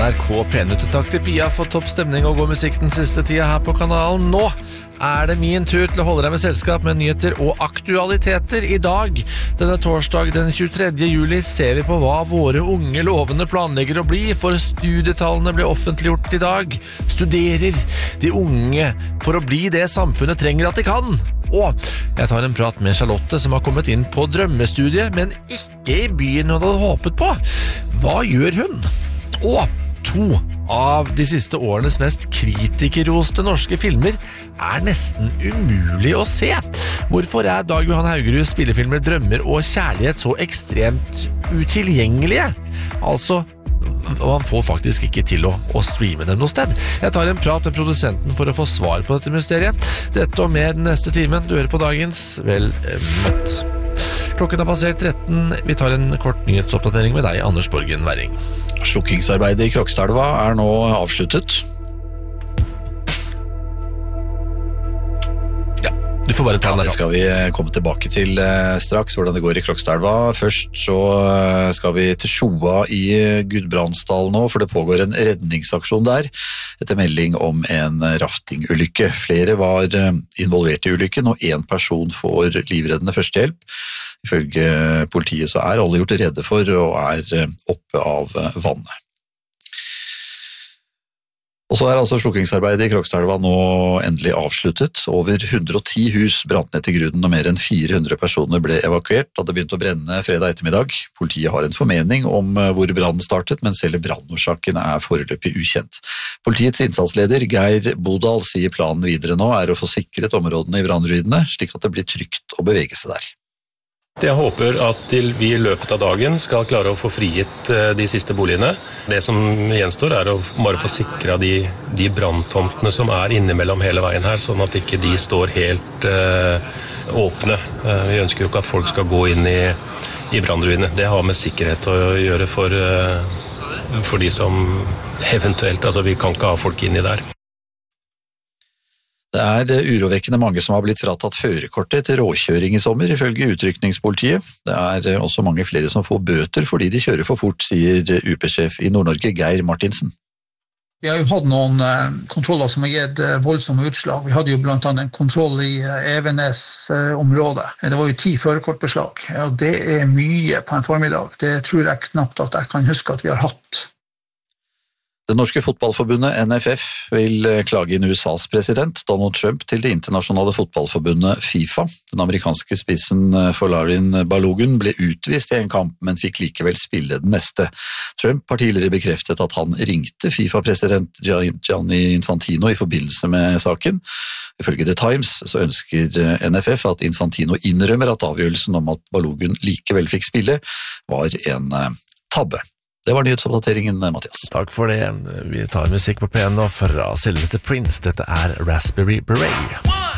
NRK P1. Takk til Pia for topp stemning og god musikk den siste tida her på kanalen. Nå det min tur til å holde deg med selskap med nyheter og aktualiteter i dag. Denne torsdag den 23. juli ser vi på hva våre unge lovende planlegger å bli, for studietallene ble offentliggjort i dag. Studerer de unge for å bli det samfunnet trenger at de kan? Og jeg tar en prat med Charlotte som har kommet inn på drømmestudiet, men ikke i byen hun hadde håpet på. Hva gjør hun? Og 2 av de siste årenes mest kritikerroste norske filmer nesten umulig å se. Hvorfor Dag Johan Haugeruds spillefilmer Drømmer og kjærlighet så ekstremt utilgjengelige? Altså, man får faktisk ikke til å streame dem noe sted. Jeg tar en prat med produsenten for å få svar på dette mysteriet. Dette og mer den neste timen. Du hører på dagens Vel møtt. Klokken passert 13. Vi tar en kort nyhetsoppdatering med deg, Anders Borgen Werring. Slukkingsarbeidet i Krokstadelva nå avsluttet. Ja, du får bare ta den. Det skal vi komme tilbake til straks, hvordan det går i Krokstadelva. Først så skal vi til Sjoa i Gudbrandsdal nå, for det pågår en redningsaksjon der, etter melding om en raftingulykke. Flere var involvert i ulykken, og en person får livreddende førstehjelp. Ifølge politiet så alle gjort rede for og oppe av vannet. Og så altså slukkingsarbeidet i Krokstadelva nå endelig avsluttet. Over 110 hus brant ned til grunnen, og mer enn 400 personer ble evakuert da det begynte å brenne fredag ettermiddag. Politiet har en formening om hvor brannen startet, men selve brannårsaken foreløpig ukjent. Politiets innsatsleder Geir Bodal sier planen videre nå å få sikret områdene i brannruinene, slik at det blir trygt å bevege seg der. Jeg håper at vi i løpet av dagen skal klare å få frigitt de siste boligene. Det som gjenstår å bare få sikret de branntomtene som innimellom hele veien her, sånn at ikke de står helt åpne. Vi ønsker jo ikke at folk skal gå inn i brannruinene. Det har med sikkerhet å gjøre for de som eventuelt, altså vi kan ikke ha folk inni der. Det urovekkende mange som har blitt fratatt førerkortet etter råkjøring i sommer, ifølge utrykningspolitiet. Det også mange flere som får bøter fordi de kjører for fort, sier UP-sjef i Nord-Norge, Geir Martinsen. Vi har jo hatt noen kontroller som har gitt voldsomme utslag. Vi hadde jo blant annet en kontroll i Evenes-området. Det var jo 10 førerkortbeslag, og det mye på en formiddag. Det tror jeg knapt at jeg kan huske at vi har hatt. Det norske fotballforbundet NFF vil klage inn USAs president Donald Trump til det internasjonale fotballforbundet FIFA. Den amerikanske spissen Folarin Balogun ble utvist i en kamp, men fikk likevel spille den neste. Trump har tidligere bekreftet at han ringte FIFA-president Gianni Infantino i forbindelse med saken. Ifølge The Times så ønsker NFF at Infantino innrømmer at avgjørelsen om at Balogun likevel fikk spille var en tabbe. Det var nyhetsoppdateringen, Mathias. Takk for det. Vi tar musikk på P1 nå fra selveste Prince. Dette Raspberry Beret.